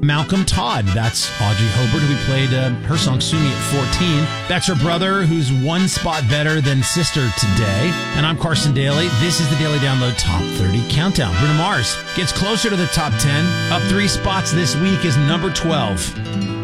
Malcolm Todd. That's Audrey Hobart, who we played her song Sue Me at 14. That's her brother, who's one spot better than sister today. And I'm Carson Daly. This is the Daily Download Top 30 Countdown. Bruno Mars gets closer to the top 10. Up 3 spots this week is number 12.